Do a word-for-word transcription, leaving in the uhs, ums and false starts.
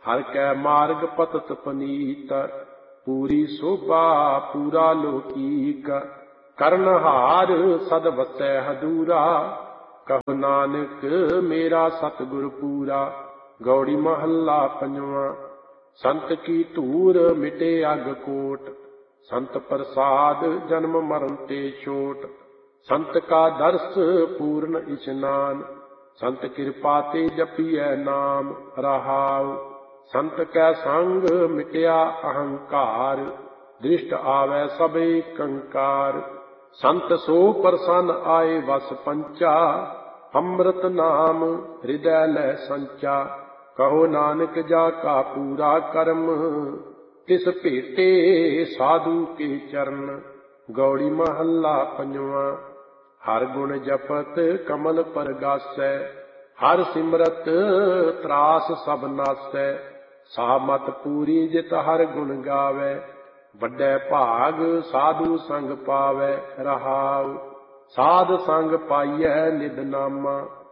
हर कै मार्ग पतत पनीत, पूरी शोभा पूरा लोकीक। करनहार सद वसै हदूरा, कहो नानक मेरा सतगुर पूरा। गौड़ी महला पंजवा। संत की धूर मिटे अग कोट, संत प्रसाद जन्म मरण ते छोट। संत का दर्श पूर्ण इशनान, संत कृपा ते जपिए नाम रहाउ। संत कै संग मिटया अहंकार, दृष्ट आवे सबे कंकार। संत सो प्रसन्न आए वस पंचा, अमृत नाम हृदय लै संचा। कहो नानक जाका पूरा कर्म, तिस भेटे साधु के चरण। गौड़ी महला पंजवा। हर गुण जपत कमल परगासै, हर सिमरत त्रास सब नासै। सा मत पूरी जित हर गुण गावै, ਵੱਡੇ ਭਾਗ ਸਾਧੂ ਸੰਗ ਪਾਵੈ ਰਹਾਉ। ਸਾਧ ਸੰਗ ਪਾਈਐ ਨਿਦ ਨਾਮਾ,